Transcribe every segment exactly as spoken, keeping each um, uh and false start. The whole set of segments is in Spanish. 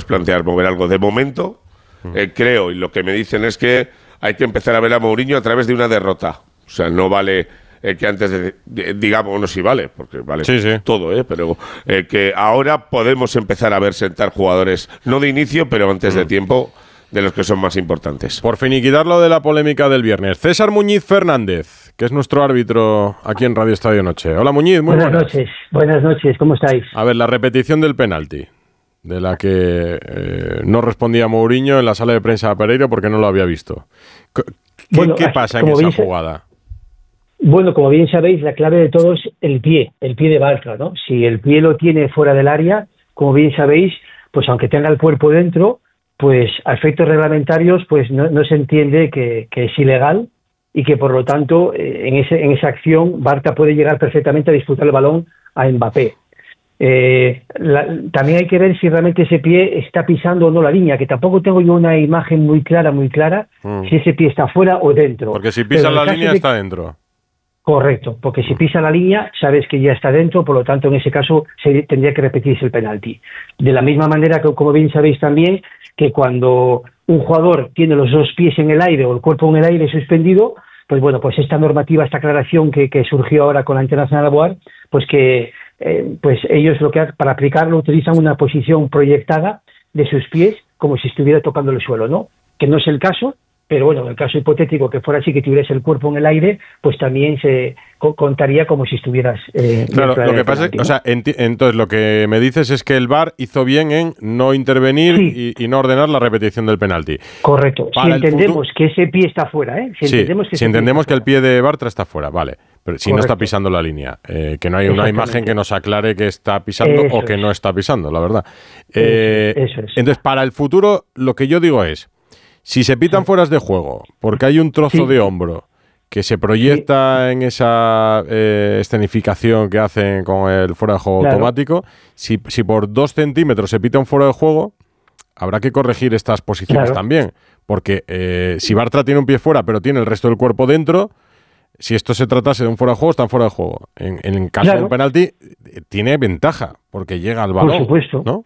plantear mover algo. De momento, eh, creo, y lo que me dicen es que hay que empezar a ver a Mourinho a través de una derrota. O sea, no vale eh, que antes de, de, digamos, no sí vale, porque vale sí, sí. todo, ¿eh? Pero eh, que ahora podemos empezar a ver sentar jugadores, no de inicio, pero antes mm. de tiempo, de los que son más importantes. Por finiquitar lo de la polémica del viernes, César Muñiz Fernández, que es nuestro árbitro aquí en Radio Estadio Noche. Hola Muñiz, muy buenas. Buenas noches, buenas noches, ¿cómo estáis? A ver, la repetición del penalti, de la que eh, no respondía Mourinho en la sala de prensa de Pereiro porque no lo había visto. ¿Qué, bueno, ¿qué pasa en esa jugada? Bueno, como bien sabéis, la clave de todo es el pie, el pie de Bartra, ¿no? Si el pie lo tiene fuera del área, como bien sabéis, pues aunque tenga el cuerpo dentro, pues a efectos reglamentarios pues no, no se entiende que, que es ilegal y que por lo tanto eh, en, ese, en esa acción Bartra puede llegar perfectamente a disputar el balón a Mbappé. Eh, la, también hay que ver si realmente ese pie está pisando o no la línea, que tampoco tengo yo una imagen muy clara, muy clara, mm. si ese pie está fuera o dentro. Porque si pisa la línea de... está dentro. Correcto, porque si pisa la línea, sabes que ya está dentro, por lo tanto, en ese caso, se tendría que repetirse el penalti. De la misma manera que, como bien sabéis también, que cuando un jugador tiene los dos pies en el aire o el cuerpo en el aire suspendido, pues bueno, pues esta normativa, esta aclaración que, que surgió ahora con la Internacional de Board, pues que eh, pues ellos lo que para aplicarlo utilizan una posición proyectada de sus pies como si estuviera tocando el suelo, ¿no? Que no es el caso. Pero bueno, en el caso hipotético que fuera así, que tuvieras el cuerpo en el aire, pues también se co- contaría como si estuvieras... Eh, claro, lo que pasa es, ¿no? O sea, enti- entonces lo que me dices es que el V A R hizo bien en no intervenir sí. y, y no ordenar la repetición del penalti. Correcto. Para si entendemos futuro... que ese pie está fuera, ¿eh? Si sí, entendemos que, si entendemos que el pie de Bartra está fuera, vale. Pero si Correcto. No está pisando la línea, eh, que no hay una imagen que nos aclare que está pisando eso o que es. No está pisando, la verdad. Eh, eso, eso es. Entonces, para el futuro, lo que yo digo es... Si se pitan fueras de juego, porque hay un trozo sí. de hombro que se proyecta sí. en esa eh, escenificación que hacen con el fuera de juego claro. automático, si, si por dos centímetros se pita un fuera de juego, habrá que corregir estas posiciones claro. también. Porque eh, si Bartra tiene un pie fuera, pero tiene el resto del cuerpo dentro, si esto se tratase de un fuera de juego, está en fuera de juego. En, en caso claro. de un penalti, tiene ventaja, porque llega al balón. Por supuesto. ¿No?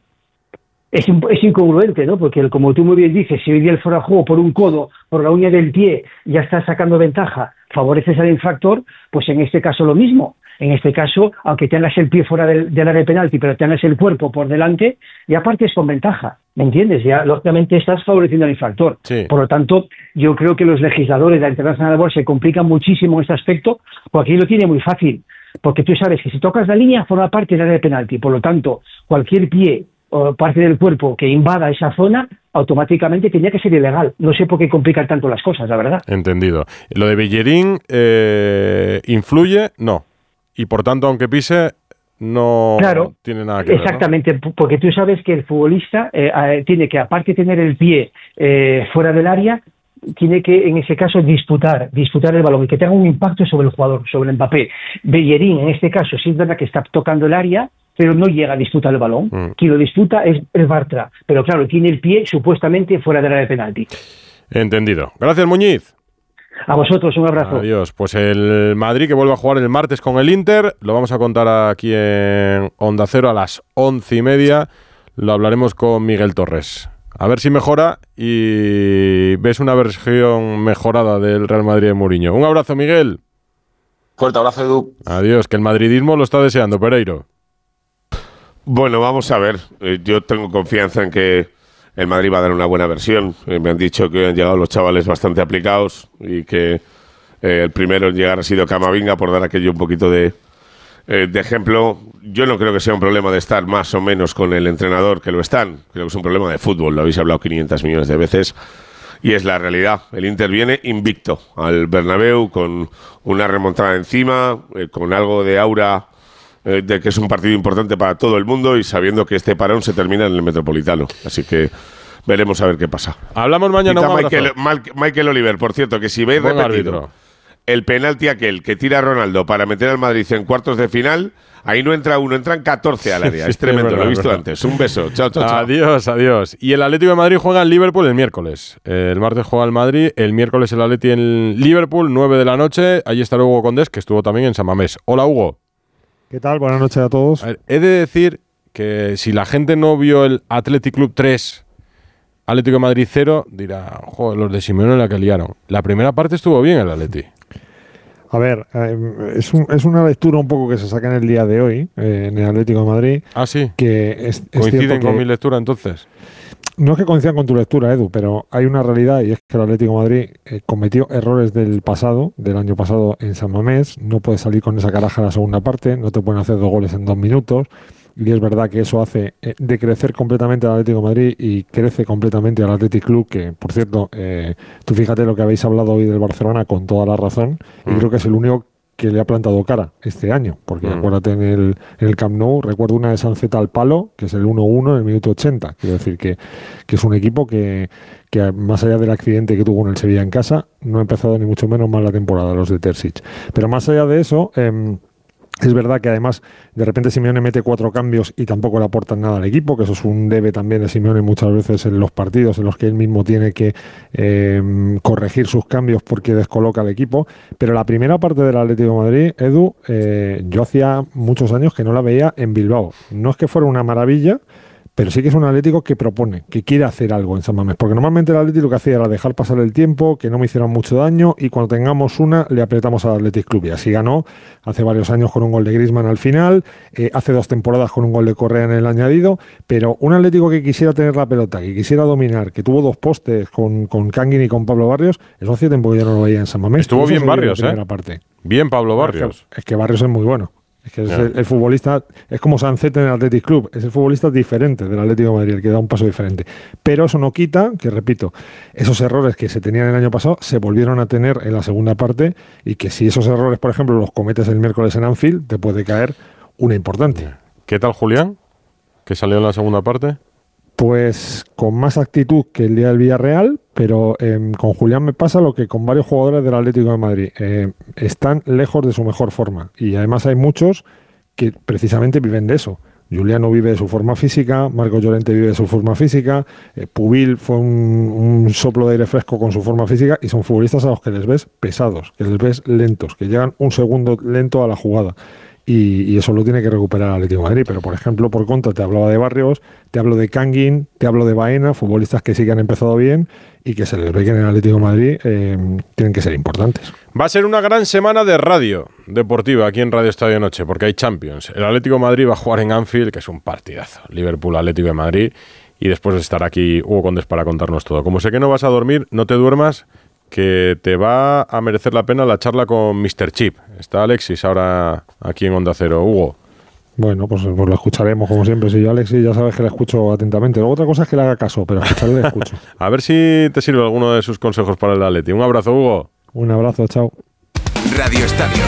Es, es incongruente, ¿no? Porque como tú muy bien dices, si hoy día el fuera de juego por un codo, por la uña del pie, ya está sacando ventaja, favoreces al infractor, pues en este caso lo mismo. En este caso, aunque tengas el pie fuera del, del área de penalti, pero tengas el cuerpo por delante, ya partes con ventaja, ¿me entiendes? Ya, lógicamente, estás favoreciendo al infractor. Sí. Por lo tanto, yo creo que los legisladores de la Internacional de Board se complican muchísimo en este aspecto, porque aquí lo tiene muy fácil. Porque tú sabes que si tocas la línea, forma parte del área de penalti. Por lo tanto, cualquier pie o parte del cuerpo que invada esa zona, automáticamente tendría que ser ilegal. No sé por qué complican tanto las cosas, la verdad. Entendido. ¿Lo de Bellerín eh, influye? No. Y por tanto, aunque pise, no claro, tiene nada que ver, exactamente, ¿no? Porque tú sabes que el futbolista eh, eh, tiene que, aparte de tener el pie eh, fuera del área, tiene que, en ese caso, disputar, disputar el balón y que tenga un impacto sobre el jugador, sobre el Mbappé. Bellerín, en este caso, sí es verdad que está tocando el área, pero no llega a disputar el balón. Mm. Quien lo disputa es el Bartra, pero claro, tiene el pie supuestamente fuera del área de penalti. Entendido. Gracias, Muñiz. A vosotros, un abrazo. Adiós. Pues el Madrid que vuelve a jugar el martes con el Inter, lo vamos a contar aquí en Onda Cero a las once y media. Lo hablaremos con Miguel Torres. A ver si mejora y ves una versión mejorada del Real Madrid de Mourinho. Un abrazo, Miguel. Fuerte abrazo, Edu. Adiós, que el madridismo lo está deseando, Pereiro. Bueno, vamos a ver. Eh, yo tengo confianza en que el Madrid va a dar una buena versión. Eh, me han dicho que han llegado los chavales bastante aplicados y que eh, el primero en llegar ha sido Camavinga, por dar aquello un poquito de, eh, de ejemplo. Yo no creo que sea un problema de estar más o menos con el entrenador, que lo están. Creo que es un problema de fútbol, lo habéis hablado quinientos millones de veces. Y es la realidad. El Inter viene invicto al Bernabéu, con una remontada encima, eh, con algo de aura eh, de que es un partido importante para todo el mundo y sabiendo que este parón se termina en el Metropolitano. Así que veremos a ver qué pasa. Hablamos mañana. Un Michael, Michael Oliver, por cierto, que si veis Buen repetido árbitro. El penalti aquel que tira Ronaldo para meter al Madrid en cuartos de final, ahí no entra uno, entran catorce al área. Es tremendo, sí, verdad, lo he visto verdad. antes. Un beso. Chao, chao, chao. Adiós, adiós. Y el Atlético de Madrid juega en Liverpool el miércoles. El martes juega el Madrid, el miércoles el Atleti en Liverpool, nueve de la noche. Allí está Hugo Condés, que estuvo también en San Mamés. Hola, Hugo. ¿Qué tal? Buenas noches a todos. A ver, he de decir que si la gente no vio el Athletic Club tres, Atlético de Madrid cero, dirá, joder, los de Simeone la que liaron. La primera parte estuvo bien el Atleti. A ver, eh, es, un, es una lectura un poco que se saca en el día de hoy, eh, en el Atlético de Madrid. Ah, sí. Que es, es ¿Coinciden con que, mi lectura entonces? No es que coincidan con tu lectura, Edu, pero hay una realidad y es que el Atlético de Madrid eh, cometió errores del pasado, del año pasado en San Mamés. No puedes salir con esa caraja en la segunda parte, no te pueden hacer dos goles en dos minutos. Y es verdad que eso hace eh, decrecer completamente al Atlético de Madrid y crece completamente al Athletic Club, que, por cierto, eh, tú fíjate lo que habéis hablado hoy del Barcelona con toda la razón, y mm. creo que es el único que le ha plantado cara este año, porque mm. acuérdate en el, en el Camp Nou, recuerdo una de Sanceta al palo, que es el uno uno en el minuto ochenta. Quiero decir que, que es un equipo que, que, más allá del accidente que tuvo en el Sevilla en casa, no ha empezado ni mucho menos mal la temporada, los de Terzic. Pero más allá de eso... Eh, Es verdad que además de repente Simeone mete cuatro cambios y tampoco le aportan nada al equipo, que eso es un debe también de Simeone muchas veces en los partidos en los que él mismo tiene que eh, corregir sus cambios porque descoloca al equipo. Pero la primera parte del Atlético de Madrid, Edu, eh, yo hacía muchos años que no la veía en Bilbao. No es que fuera una maravilla, pero sí que es un Atlético que propone, que quiere hacer algo en San Mamés, porque normalmente el Atlético lo que hacía era dejar pasar el tiempo, que no me hicieran mucho daño, y cuando tengamos una, le apretamos al Athletic Club, y así ganó hace varios años con un gol de Griezmann al final, eh, hace dos temporadas con un gol de Correa en el añadido, pero un Atlético que quisiera tener la pelota, que quisiera dominar, que tuvo dos postes con, con Kangin y con Pablo Barrios, eso hacía tiempo que yo no lo veía en San Mamés. Estuvo bien Barrios, ¿eh? Parte. Bien Pablo Barrios. Es que, es que Barrios es muy bueno. Es que es el, el futbolista, es como Sancet en el Athletic Club, es el futbolista diferente del Atlético de Madrid, el que da un paso diferente. Pero eso no quita que, repito, esos errores que se tenían el año pasado se volvieron a tener en la segunda parte, y que si esos errores, por ejemplo, los cometes el miércoles en Anfield, te puede caer una importante. ¿Qué tal Julián? ¿Que salió en la segunda parte? Pues con más actitud que el día del Villarreal, pero eh, con Julián me pasa lo que con varios jugadores del Atlético de Madrid. Eh, están lejos de su mejor forma, y además hay muchos que precisamente viven de eso. Juliano vive de su forma física, Marco Llorente vive de su forma física, eh, Pubil fue un, un soplo de aire fresco con su forma física, y son futbolistas a los que les ves pesados, que les ves lentos, que llegan un segundo lento a la jugada. Y, y eso lo tiene que recuperar el Atlético de Madrid. Pero, por ejemplo, por contra, te hablaba de Barrios, te hablo de Kangin, te hablo de Baena, futbolistas que sí que han empezado bien y que se les ve que en el Atlético de Madrid eh, tienen que ser importantes. Va a ser una gran semana de radio deportiva aquí en Radio Estadio Noche, porque hay Champions. El Atlético de Madrid va a jugar en Anfield, que es un partidazo. Liverpool, Atlético de Madrid. Y después de estar aquí Hugo Condés para contarnos todo. Como sé que no vas a dormir, no te duermas, que te va a merecer la pena la charla con mister Chip. Está Alexis ahora aquí en Onda Cero. Hugo. Bueno, pues, pues lo escucharemos como siempre. Si yo Alexis ya sabes que le escucho atentamente. Luego otra cosa es que le haga caso, pero escucharle le escucho. A ver si te sirve alguno de sus consejos para el Atleti. Un abrazo, Hugo. Un abrazo, chao. Radio Estadio.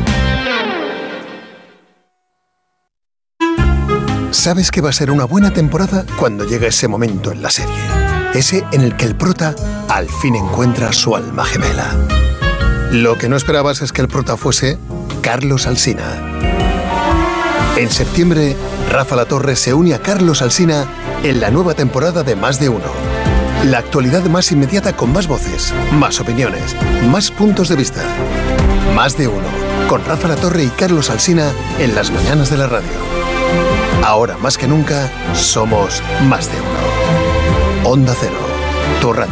Sabes que va a ser una buena temporada cuando llega ese momento en la serie. Ese en el que el prota al fin encuentra su alma gemela. Lo que no esperabas es que el prota fuese Carlos Alsina. En septiembre, Rafa Latorre se une a Carlos Alsina en la nueva temporada de Más de Uno. La actualidad más inmediata con más voces, más opiniones, más puntos de vista. Más de Uno, con Rafa Latorre y Carlos Alsina en las mañanas de la radio. Ahora más que nunca, somos Más de Uno. Onda Cero, tu radio.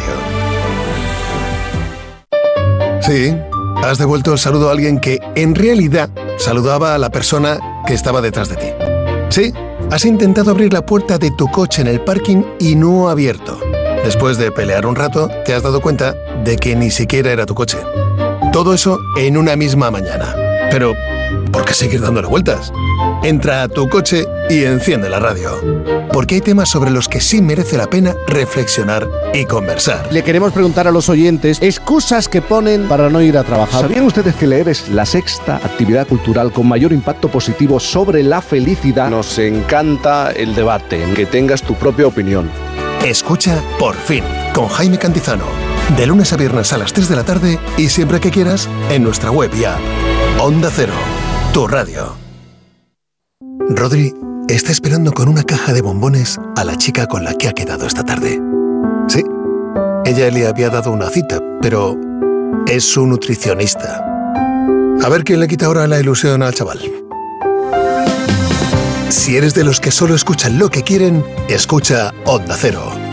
Sí, has devuelto el saludo a alguien que, en realidad, saludaba a la persona que estaba detrás de ti. Sí, has intentado abrir la puerta de tu coche en el parking y no ha abierto. Después de pelear un rato, te has dado cuenta de que ni siquiera era tu coche. Todo eso en una misma mañana. Pero, ¿por qué seguir dándole vueltas? Entra a tu coche y enciende la radio. Porque hay temas sobre los que sí merece la pena reflexionar y conversar. Le queremos preguntar a los oyentes excusas que ponen para no ir a trabajar. ¿Sabían ustedes que leer es la sexta actividad cultural con mayor impacto positivo sobre la felicidad? Nos encanta el debate, en que tengas tu propia opinión. Escucha Por Fin, con Jaime Cantizano. De lunes a viernes a las tres de la tarde y siempre que quieras en nuestra web y app. Onda Cero, tu radio. Rodri está esperando con una caja de bombones a la chica con la que ha quedado esta tarde. Sí, ella le había dado una cita, pero es su nutricionista. A ver quién le quita ahora la ilusión al chaval. Si eres de los que solo escuchan lo que quieren, escucha Onda Cero.